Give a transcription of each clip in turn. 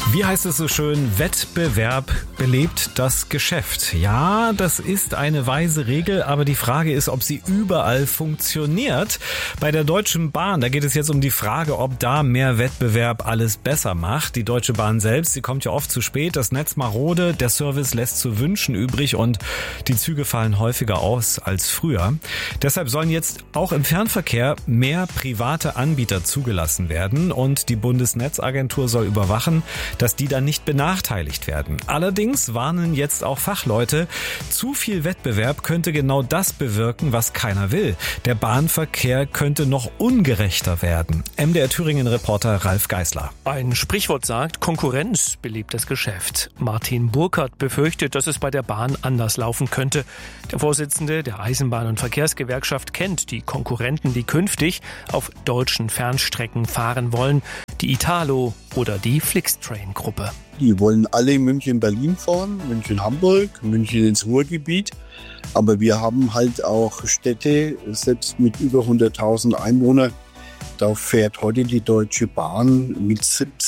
Wie heißt es so schön? Wettbewerb belebt das Geschäft. Ja, das ist eine weise Regel, aber die Frage ist, ob sie überall funktioniert. Bei der Deutschen Bahn, da geht es jetzt um die Frage, ob da mehr Wettbewerb alles besser macht. Die Deutsche Bahn selbst, sie kommt ja oft zu spät, das Netz marode, der Service lässt zu wünschen übrig und die Züge fallen häufiger aus als früher. Deshalb sollen jetzt auch im Fernverkehr mehr private Anbieter zugelassen werden und die Bundesnetzagentur soll überwachen, dass die dann nicht benachteiligt werden. Allerdings warnen jetzt auch Fachleute, zu viel Wettbewerb könnte genau das bewirken, was keiner will. Der Bahnverkehr könnte noch ungerechter werden. MDR Thüringen-Reporter Ralf Geißler. Ein Sprichwort sagt, Konkurrenz belebt das Geschäft. Martin Burkhardt befürchtet, dass es bei der Bahn anders laufen könnte. Der Vorsitzende der Eisenbahn- und Verkehrsgewerkschaft kennt die Konkurrenten, die künftig auf deutschen Fernstrecken fahren wollen. Die Italo oder die Flixtrain-Gruppe. Die wollen alle München-Berlin fahren, München-Hamburg, München ins Ruhrgebiet. Aber wir haben halt auch Städte, selbst mit über 100.000 Einwohnern. Da fährt heute die Deutsche Bahn mit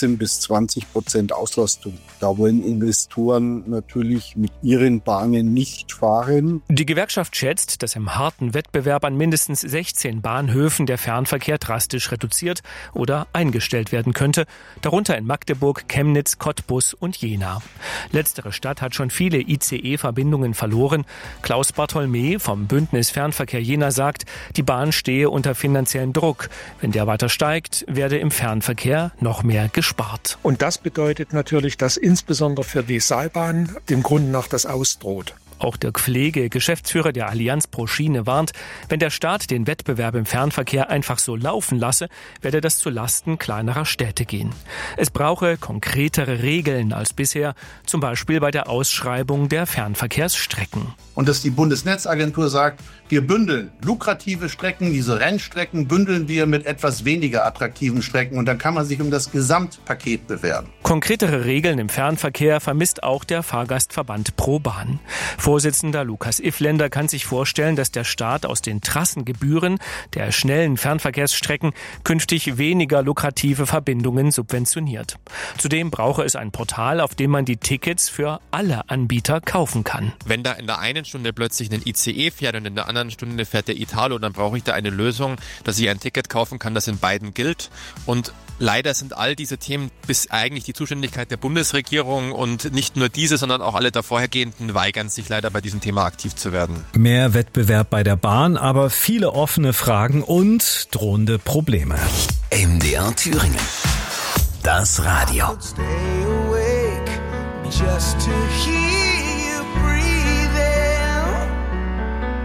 17-20% Auslastung. Da wollen Investoren natürlich mit ihren Bahnen nicht fahren. Die Gewerkschaft schätzt, dass im harten Wettbewerb an mindestens 16 Bahnhöfen der Fernverkehr drastisch reduziert oder eingestellt werden könnte, darunter in Magdeburg, Chemnitz, Cottbus und Jena. Letztere Stadt hat schon viele ICE-Verbindungen verloren. Klaus Bartholmä vom Bündnis Fernverkehr Jena sagt, die Bahn stehe unter finanziellem Druck. Wenn der weiter steigt, werde im Fernverkehr noch mehr gespart. Und das bedeutet natürlich, dass insbesondere für die Seilbahn dem Grunde nach das ausdroht. Auch Dirk Pflege, Geschäftsführer der Allianz pro Schiene, warnt, wenn der Staat den Wettbewerb im Fernverkehr einfach so laufen lasse, werde das zu Lasten kleinerer Städte gehen. Es brauche konkretere Regeln als bisher, zum Beispiel bei der Ausschreibung der Fernverkehrsstrecken. Und dass die Bundesnetzagentur sagt, wir bündeln lukrative Strecken, diese Rennstrecken bündeln wir mit etwas weniger attraktiven Strecken und dann kann man sich um das Gesamtpaket bewerben. Konkretere Regeln im Fernverkehr vermisst auch der Fahrgastverband ProBahn. Vorsitzender Lukas Ifländer kann sich vorstellen, dass der Staat aus den Trassengebühren der schnellen Fernverkehrsstrecken künftig weniger lukrative Verbindungen subventioniert. Zudem brauche es ein Portal, auf dem man die Tickets für alle Anbieter kaufen kann. Wenn da in der einen Stunde plötzlich ein ICE fährt und in der anderen Stunde fährt der Italo, dann brauche ich da eine Lösung, dass ich ein Ticket kaufen kann, das in beiden gilt. Und leider sind all diese Themen bis eigentlich die Zuständigkeit der Bundesregierung und nicht nur diese, sondern auch alle davorhergehenden weigern sich leider bei diesem Thema aktiv zu werden. Mehr Wettbewerb bei der Bahn, aber viele offene Fragen und drohende Probleme. MDR Thüringen. Das Radio.